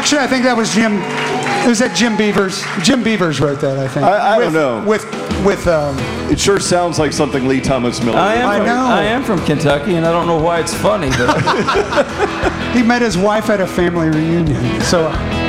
Actually, I think that was Jim. It was that Jim Beavers. Jim Beavers wrote that, I think. I don't know. With It sure sounds like something Lee Thomas Miller. I am from Kentucky, and I don't know why it's funny, but he met his wife at a family reunion. So